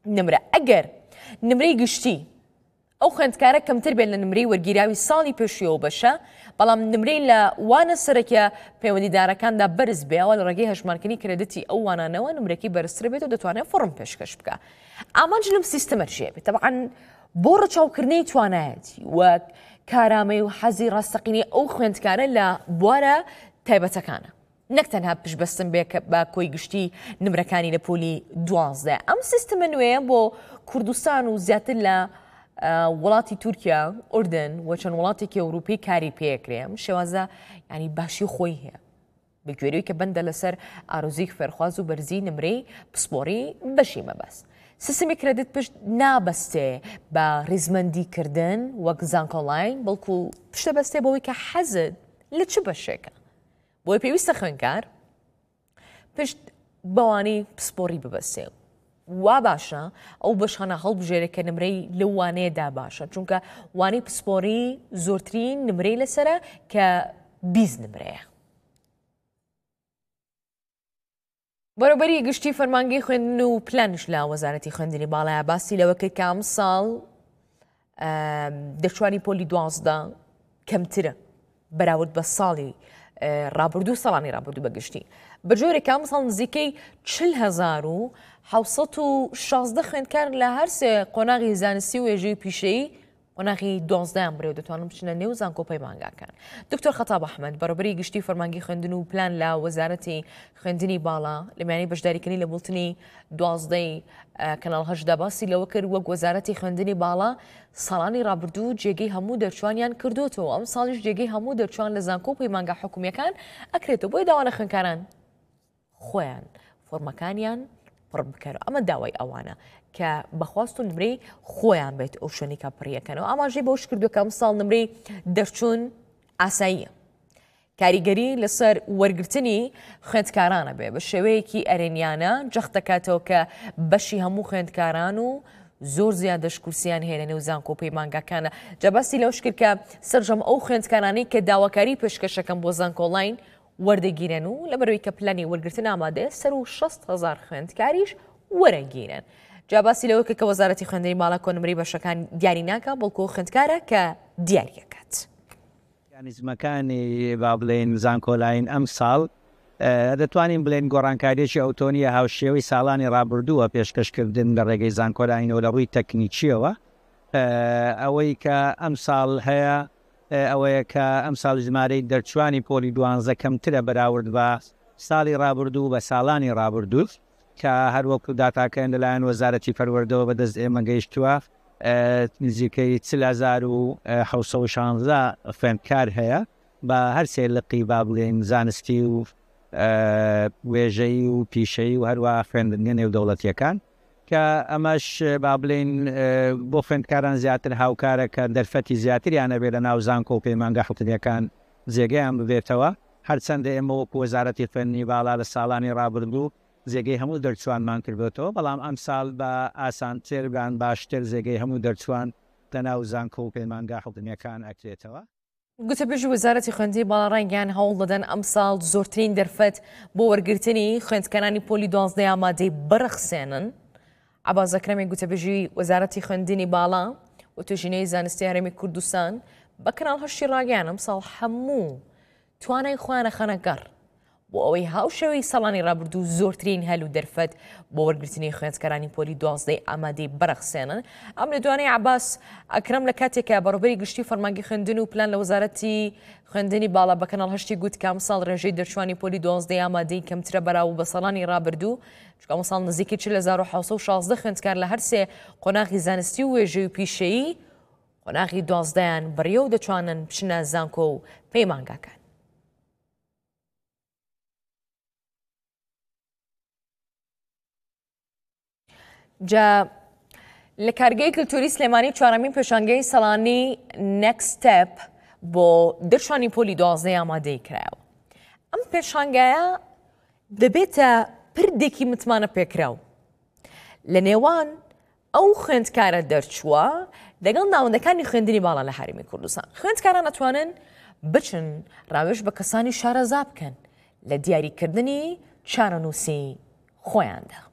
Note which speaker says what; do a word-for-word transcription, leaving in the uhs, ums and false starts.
Speaker 1: نمرە ئەگەر نمرەی گشتی ئەو خوێندکارە کەمتر بێت لە نمرەی وەرگیراوی ساڵی پێشیەوە بەشە بەڵام نمرەی لە وانە سەرەکیە پەیوەندیدارەکاندا بەرز بێەوە لە ڕێگەی هەژمارکردنی کرێدەتی ئەو وانانەوە نمرەکی بەرزتر بێت و دەتوانێت فڕم پێشکەش بکە. ئامانج لەم سیستەمە چیە بێت؟ تەبعاً بۆ ڕەچاوکردنەی توانایەتی وەک کارامەی و حەزی ڕاستەقینی ئەو خوێندکارە لە بوارە تایبەتەکانە. نەک تەنها پشبەستن بێ بە کۆی گشتی نمرەکانی لە پۆلی دوازدە. ئەم سیستەمە نوێیە بۆ کوردستان و زیاتر لە وڵاتی تورکیا، ئوردن و چەند وڵاتێکی ئەوروپی کاری پێکرێم شێوازە ینی باشی خۆی هەیە بەگوێرەوەی کە بەندە لەسەر ئارۆزی فێرخواز و بەرزی نمرەی پسپۆری بەشی مەبەست. سیستمی کرێدت پشت نابەستێ بە ڕیزمەندیکردن وەک زانکۆڵین بەڵکو پشتە بەستێ بەوەی کە حەزت لە چ بەشێکە بۆی پێویستە خوێندکار پشت بەوانی پسپۆری ببەستێ وا باشە ئەو بەشانە هەڵبژێرە کە نمرەی لە وانەیەدا باشە چونکە وانەی پسپۆری زۆرترین نمرەی لەسرە کە بیست نمرەیە. بەڕێوەبەری گشتی فەرمانگەی خوێندن و پلانش لە وەزارەتی خوێندنی باڵایە باسی لەوە کرد کە ئەم ساڵ دەرچوانی پۆلی دوازدە کەمترە بەراورد بە ساڵی ڕابردوو ساڵانی ڕابردوو بەگشتی بە جۆرێک ئەم ساڵ نزیکەی چل هەزار و حوسەد و شازدە خوێندکار لە هەر سێ قۆناغی زانستی و وێژەی پیشەیی قۆناغی دوازدەیان بڕێ و دەتوانم بچنە نێو زانکۆپەی مانگاکان. دکتۆر خەتاب ئەحمەد بەڕێوەبەری گشتی فەرمانگەی خوێندن و پلان لە وەزارەتی خوێندنی باڵا لە میانەی بەشداریکردنی لە بوڵتنی دوازدەی کەناڵ هەشدا باسی لەوە کرد وەک وەزارەتی خوێندنی باڵا ساڵانی ڕابردوو جێگەی هەموو دەرچوانیان کردوتەوە ئەم ساڵیش جێگەی هەموو دەرچوان لە زانکۆپەی مانگا حکوومیەکان ئەکرێتەوە بۆی داوانە خوێندکاران خۆیان فۆرمەکانیان پڕ بکەن. ئەمە داوای ئەوانە کە بەخواست و نمرەی خۆیان بێت ئەو شوێنی کە پڕیەکەنەوە. ئاماژەی بەوش کردو کە ئەم ساڵ نمرەی دەرچوون ئاساییە کاریگەری لەسەر وەرگرتنی خوێندکارانە بێ بە شێوەیەکی ئەرێنیانە جەخت دەکاتەوە کە بەشی هەموو خوێندکاران و زۆر زیادەش کورسیان هەیە لە نێو زانکۆپەی مانگاکانە. جاباسی لەوش کرد کە سەرجەم ئەو خوێندکارانەی کە داواکاری پێشکەشەکەم بۆ زانکۆڵین وەردەگیرن و لەبەرەوەی کە پلانی وەرگرتن ئامادەیە سەر و شەست هەزار خوێندکاریش وەرەگیرن. جاباسی لەوە کە وەزارەتی خوێندنی باڵا کۆنمەری بەشەکان دیاری ناکە بەڵکو خوێندکارە کە دیاریەکات.
Speaker 2: یانیزمەکانی با بڵێن زانکۆلاین ئەم ساڵ دەتوانین بڵێن گۆڕانکاریێکی ئەوتۆنیە هاوشێوەی ساڵانی ڕابردووە پێشکەشکردن لە ڕێگەی زانکۆلاینەوە لە ڕووی تەکنیکیەوە. ئەوەی کە ئەم ساڵ هەیە ئەوەیە کە ئەم ساڵ ژمارەی دەرچوانی پۆلی دوانزە کەمترە بەراورد بە ساڵی ڕابردوو بە ساڵانی ڕابردوو کە هەروەکو داتاکەن لەلایەن وەزارەتی پەروەردەوە بەدەست ئێمە گەیشتووە نزیکەی چل هەزار و حوسە و شانزە خوێندکار هەیە بە هەر سێ لقی با بڵێن زانستی و وێژەی و پیشەی و هەروە خوێندنگە نێودەوڵەتیەکان کە ئەمەش با بڵێن بۆ خوێندکاران زیاتر هاوکارەکە دەرفەتی زیاتریانە بێت لە ناو زانکۆپەی مانگا حکوومیەکان جێگەیان ببێتەوە. هەرچەندە ئێمە وەکو وەزارەتی خوێندنی باڵا لە ساڵانی ڕابردوو زێگەی هەموو دەرچوانمان کردوێتەوە بەڵام ئەم ساڵ بە ئاسانتر بان باشتر زێگەی هەموو دەرچوان لە ناو زانکۆپەی مانگا حکوومیەکان ئەکرێتەوە.
Speaker 1: گوتەبێژی وەزارەتی خوێندنی باڵا ڕەنگیان هەوڵ دەدەن ئەم ساڵ زۆرترین دەرفەت بۆ وەرگرتنی خوێندکارانی پۆلی دوازدەی ئامادەی بەرەخسێنن. عباس ئەکرەمی گوتەبێژی وەزارەتی خوێندنی باڵا و توێژینەی زانستی هەرێمی کوردستان بە کەناڵ هەشتی ڕاگەیان ئەم ساڵ هەموو توانای خۆیانە خەنە گەڕ بۆ ئەوەی هاوشێوەی ساڵانی ڕابردوو زۆرترین هەل و دەرفەت بۆ وەرگرتنی خوێندکارانی پۆلی دوازدەی ئامادەی بەرەخسێنن. ئەم لە دوانەی عباس ئەکرەم لە کاتێکە بەڕێوەبەری گشتی فەرمانگەی خوێندن و پلان لە وەزارەتی خوێندنی باڵا بە کەناڵ هەشتی گوت کە ئەم ساڵ ڕێژەی دەرچوانی پۆلی دوازدەی ئامادەی کەمترە بەراورد بە ساڵانی ڕابردوو چونکە ئەم ساڵ نزیکەی چل هەزار و حوسە و شازدە خوێندکار لە هەر سێ قۆناغی زانستی و وێژەی و پیشەیی قۆناغی دوازدەیان بڕیە و دەتوانن بچنە زانکۆ و پەی مانگاکان. جا لە کارگەی کلتوری سلێمانی چوارەمین پێشانگەی سەڵانی نەکستەپ بۆ دەرچوانی پۆلی دوازدەی ئامادەی کرایەوە. ئەم پێشانگایە دەبێتە پردێکی متمانە پێکراو لە نێوان ئەو خوێندکارە دەرچووە لەگەڵ ناوەندەکانی خوێندنی باڵا لە هەرێمی کوردستان. خوێندکاران ئەتوانن بچن ڕاوێژ بە کەسانی شارەزا بکەن لە دیاریکردنی چارەنووسی خۆیاندا.